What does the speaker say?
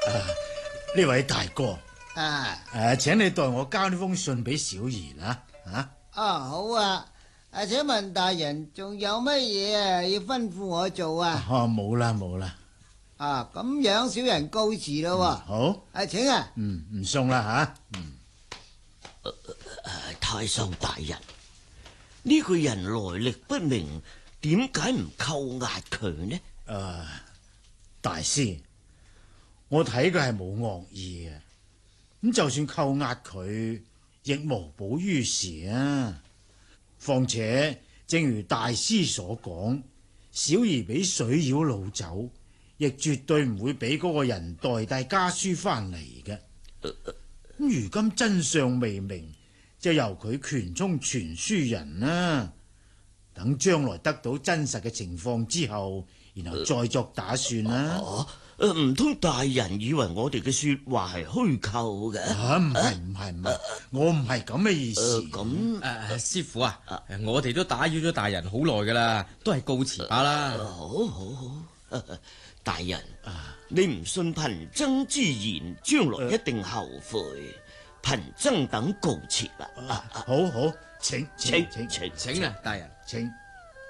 呢位大哥， 啊， 請你代我交呢封信俾小兒啦。 好啊。請問大人仲有乜嘢要吩咐我做啊？ 冇啦。 咁樣小人告辭咯。 好， 請啊。 唔送啦太守大人，呢個人來歷不明，點解唔扣押佢呢？ 大師，我睇佢係冇惡意嘅，咁就算扣押佢，亦無補於事啊。況且，正如大師所講，小兒俾水妖擄走，亦絕對唔會俾嗰個人代帶家書翻嚟嘅。如今真相未明，就由佢權充傳書人啦。等將來得到真實嘅情況之後，然後再作打算啦。 唔通大人以為我哋嘅說話係虛構嘅？ 唔係，我唔係咁嘅意思。 師傅啊，我哋都打擾咗大人好耐噶啦，都係告辭罷啦。 好，大人，你唔信貧僧之言，將來一定後悔。貧僧等告辭啦。 好，請啊，大人，請。